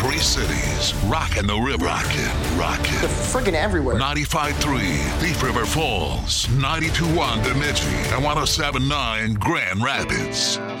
Three cities, rocking the river. Rockin'. They're friggin' everywhere. 95.3 Thief River Falls, 92.1 Bemidji, and 107.9 Grand Rapids.